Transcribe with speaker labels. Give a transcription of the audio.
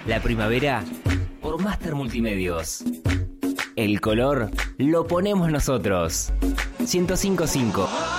Speaker 1: La primavera por Master Multimedios. El color lo ponemos nosotros. 105.5